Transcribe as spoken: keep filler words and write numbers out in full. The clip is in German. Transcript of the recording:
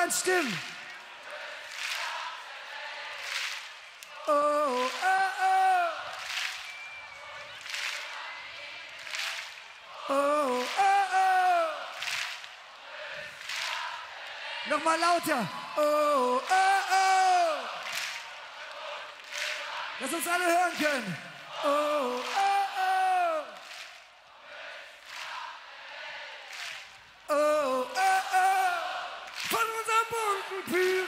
hören Stimmen. Oh, oh, oh. Oh, oh, oh. Nochmal lauter. Oh, oh, oh. Dass uns alle hören können. Oh, oh, oh. Oh, oh, oh. Von unserem bunten Pyramiden.